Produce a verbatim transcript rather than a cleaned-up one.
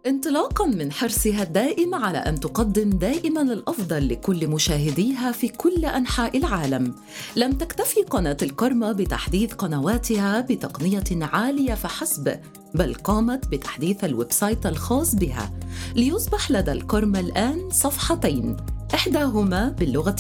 انطلاقاً من حرصها الدائم على أن تقدم دائماً الأفضل لكل مشاهديها في كل أنحاء العالم، لم تكتفي قناة الكرمة بتحديث قنواتها بتقنية عالية فحسب، بل قامت بتحديث الويب سايت الخاص بها ليصبح لدى الكرمة الآن صفحتين، إحداهما باللغة